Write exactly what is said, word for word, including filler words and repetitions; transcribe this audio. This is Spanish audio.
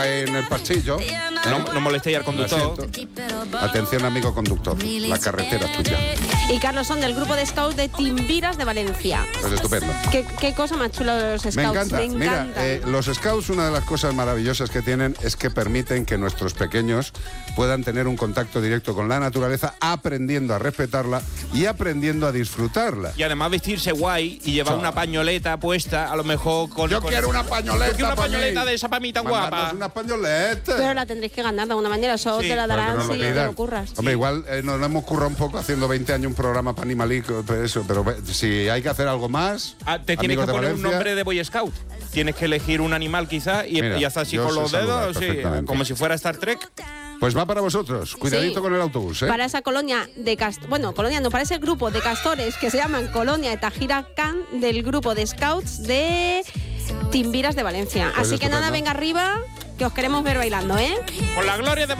en el pasillo. No, no molestéis al conductor. Atención, amigo conductor, la carretera es tuya. Y Carlos son del grupo de scouts de Timbiras de Valencia. Pues estupendo. ¿Qué, qué cosa más chula los scouts? Me encanta. Me Mira, encantan. eh, los scouts, una de las cosas maravillosas que tienen es que permiten que nuestros pequeños puedan tener un contacto directo con la naturaleza, aprendiendo a respetarla y aprendiendo a disfrutarla. Y además vestirse guay y llevar Chao. una pañoleta puesta, a lo mejor con... Yo con- quiero una pañoleta. Yo quiero una pa' pañoleta mí. de esa para mí tan Mandarnos guapa. una pañoleta. Pero la tendréis que ganar de alguna manera, eso Sí, te la Para que darán nos lo si te pidan. lo curras. Hombre, igual eh, nos lo hemos currado un poco haciendo veinte años un programa para Animalico, pero eso, pero ve- si hay que hacer algo más. Ah, te tienes amigos que de poner un Valencia, nombre de Boy Scout. Tienes que elegir un animal quizás y, Mira, y hacer así yo con sé los saludar dedos, sí, perfectamente. como si fuera Star Trek. Pues va para vosotros. Cuidadito Sí. con el autobús, ¿eh? Para esa colonia de castores, bueno, colonia no, para ese grupo de castores que se llaman Colonia Etajira Can del grupo de scouts de Timbiras de Valencia. Pues Así que estupendo. nada, venga arriba, que os queremos ver bailando, ¿eh? Con la gloria de